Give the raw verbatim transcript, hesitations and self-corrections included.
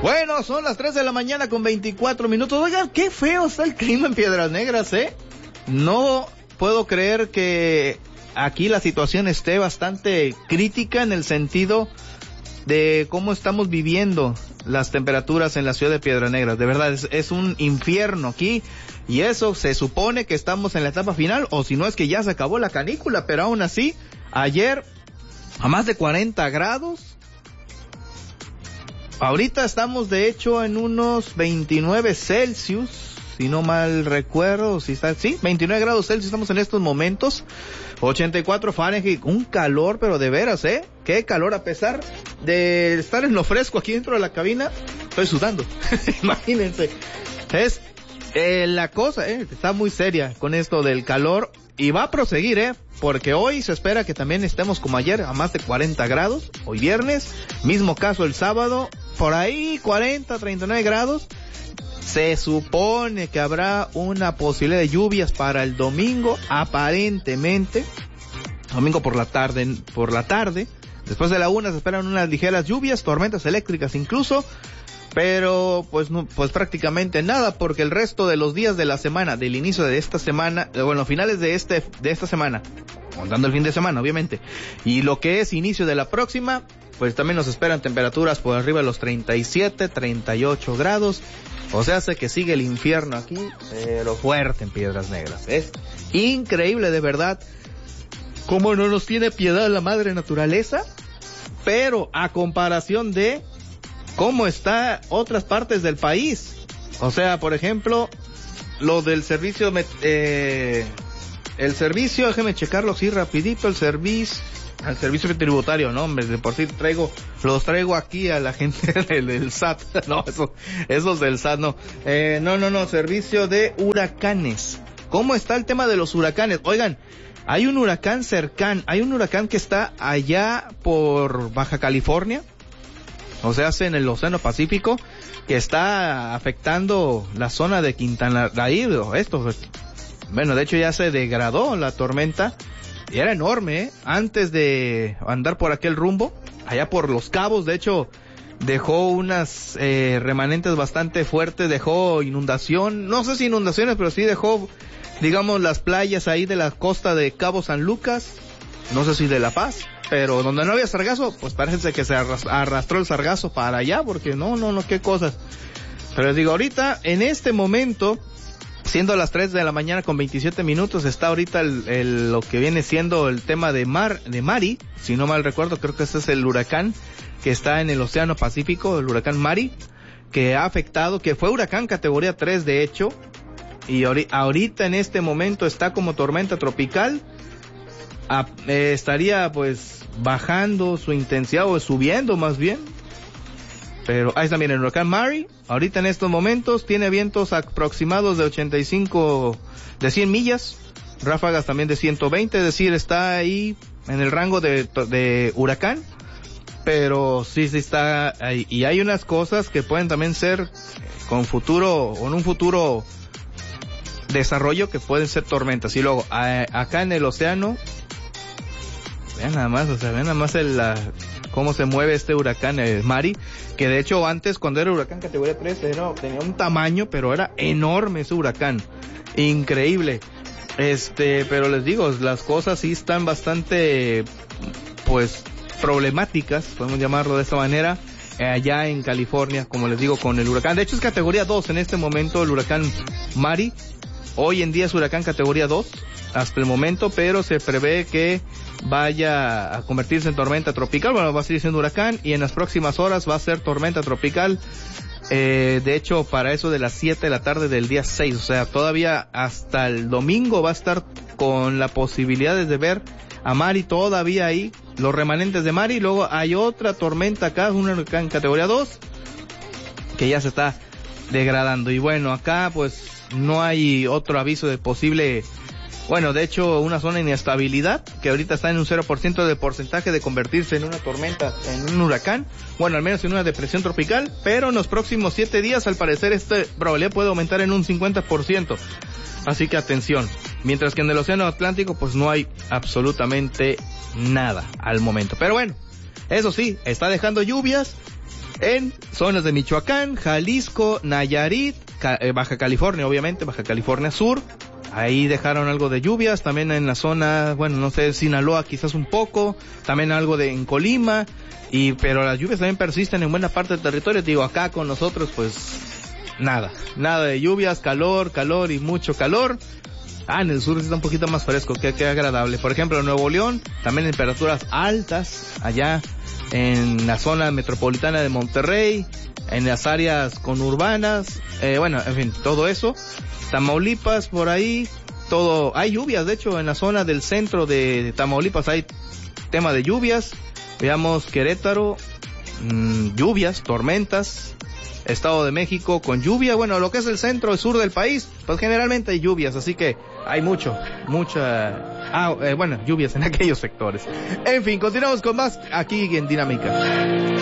Bueno, son las tres de la mañana con veinticuatro minutos. Oigan, qué feo está el clima en Piedras Negras, ¿eh? No puedo creer que aquí la situación esté bastante crítica en el sentido de cómo estamos viviendo las temperaturas en la ciudad de Piedras Negras. De verdad, es, es un infierno aquí. Y eso se supone que estamos en la etapa final, o si no es que ya se acabó la canícula, pero aún así, ayer a más de cuarenta grados. Ahorita estamos de hecho en unos veintinueve Celsius, si no mal recuerdo, si está, sí, veintinueve grados Celsius estamos en estos momentos, ochenta y cuatro Fahrenheit, un calor, pero de veras, ¿eh? Qué calor, a pesar de estar en lo fresco aquí dentro de la cabina, estoy sudando, imagínense, es eh, la cosa, eh, está muy seria con esto del calor, y va a proseguir, eh, porque hoy se espera que también estemos como ayer, a más de cuarenta grados, hoy viernes, mismo caso el sábado, por ahí cuarenta, treinta y nueve grados, se supone que habrá una posibilidad de lluvias para el domingo, aparentemente, domingo por la tarde, por la tarde, después de la una se esperan unas ligeras lluvias, tormentas eléctricas incluso, pero pues no, pues prácticamente nada, porque el resto de los días de la semana, del inicio de esta semana, bueno, finales de este, de esta semana, contando el fin de semana, obviamente, y lo que es inicio de la próxima, pues también nos esperan temperaturas por arriba de los treinta y siete, treinta y ocho grados, o sea, hace que sigue el infierno aquí, pero fuerte en Piedras Negras. Es increíble, de verdad, cómo no nos tiene piedad la madre naturaleza, pero a comparación de cómo está otras partes del país. O sea, por ejemplo, lo del servicio, eh, el servicio, déjeme checarlo así rapidito, el servicio, el servicio tributario, no, hombre, de por sí traigo, los traigo aquí a la gente del, del S A T, no, eso, esos del S A T, no, eh, no, no, no, servicio de huracanes. ¿Cómo está el tema de los huracanes? Oigan, hay un huracán cercano, hay un huracán que está allá por Baja California, o sea, en el Océano Pacífico, que está afectando la zona de Quintana Roo. Esto, bueno, de hecho ya se degradó la tormenta, y era enorme, ¿eh? Antes de andar por aquel rumbo, allá por Los Cabos, de hecho, dejó unas eh, remanentes bastante fuertes, dejó inundación, no sé si inundaciones, pero sí dejó, digamos, las playas ahí de la costa de Cabo San Lucas, no sé si de La Paz, pero donde no había sargazo, pues parece que se arrastró el sargazo para allá, porque no, no, no, qué cosas. Pero les digo, ahorita, en este momento, siendo las tres de la mañana con veintisiete minutos, está ahorita el, el, lo que viene siendo el tema de mar, de Mari, si no mal recuerdo, creo que ese es el huracán que está en el Océano Pacífico, el huracán Mari, que ha afectado, que fue huracán categoría tres de hecho, y ahorita en este momento está como tormenta tropical. A, eh, estaría pues bajando su intensidad, o subiendo más bien, pero ahí está, miren, el huracán Mari, ahorita en estos momentos tiene vientos aproximados de ochenta y cinco, de cien millas, ráfagas también de ciento veinte, es decir, está ahí en el rango de, de huracán, pero sí, sí está ahí, y hay unas cosas que pueden también ser con futuro, o en un futuro desarrollo, que pueden ser tormentas. Y luego a, acá en el océano, vean nada más, o sea, vean nada más el, la, cómo se mueve este huracán, el Mari, que de hecho antes, cuando era huracán categoría tres, era, tenía un tamaño, pero era enorme ese huracán, increíble. Este, pero les digo, las cosas sí están bastante, pues, problemáticas, podemos llamarlo de esta manera, allá en California, como les digo, con el huracán. De hecho es categoría dos en este momento el huracán Mari, hoy en día es huracán categoría dos, hasta el momento, pero se prevé que vaya a convertirse en tormenta tropical. Bueno, va a seguir siendo huracán, y en las próximas horas va a ser tormenta tropical, eh, de hecho para eso de las siete de la tarde del día seis, o sea, todavía hasta el domingo va a estar con la posibilidad de ver a Mari todavía ahí, los remanentes de Mari. Luego hay otra tormenta acá, un huracán categoría dos, que ya se está degradando, y bueno, acá pues no hay otro aviso de posible, bueno, de hecho, una zona de inestabilidad, que ahorita está en un cero por ciento de porcentaje de convertirse en una tormenta, en un huracán, bueno, al menos en una depresión tropical, pero en los próximos siete días, al parecer, esta probabilidad puede aumentar en un cincuenta por ciento, así que atención. Mientras que en el Océano Atlántico, pues no hay absolutamente nada al momento. Pero bueno, eso sí, está dejando lluvias, En zonas de Michoacán, Jalisco, Nayarit, Ca- eh, Baja California, obviamente, Baja California Sur. Ahí dejaron algo de lluvias, también en la zona, bueno, no sé, Sinaloa quizás un poco, también algo de en Colima, y pero las lluvias también persisten en buena parte del territorio. Digo, acá con nosotros, pues, nada, nada de lluvias, calor, calor y mucho calor. Ah, en el sur está un poquito más fresco, que, que agradable. Por ejemplo, en Nuevo León, también temperaturas altas, allá en la zona metropolitana de Monterrey, en las áreas conurbanas, eh, bueno, en fin, todo eso. Tamaulipas, por ahí, todo, hay lluvias, de hecho, en la zona del centro de, de Tamaulipas hay tema de lluvias. Veamos Querétaro, mmm, lluvias, tormentas. Estado de México con lluvia, bueno, lo que es el centro y sur del país, pues generalmente hay lluvias, así que hay mucho, mucha, ah, eh, bueno, lluvias en aquellos sectores. En fin, continuamos con más aquí en Dinámica.